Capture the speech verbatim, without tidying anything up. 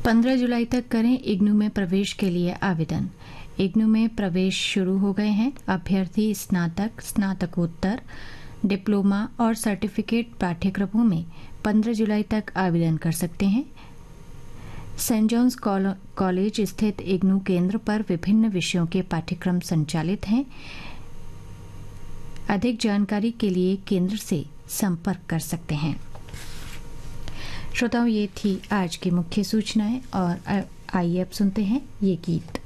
पंद्रह जुलाई तक करें इग्नू में प्रवेश के लिए आवेदन। इग्नू में प्रवेश शुरू हो गए हैं। अभ्यर्थी स्नातक, स्नातकोत्तर, डिप्लोमा और सर्टिफिकेट पाठ्यक्रमों में पंद्रह जुलाई तक आवेदन कर सकते हैं। सेंट जॉन्स कॉलेज स्थित इग्नू केंद्र पर विभिन्न विषयों के पाठ्यक्रम संचालित हैं। अधिक जानकारी के लिए केंद्र से संपर्क कर सकते हैं। श्रोताओं, ये थी आज की मुख्य सूचनाएं और आइए अब सुनते हैं ये गीत।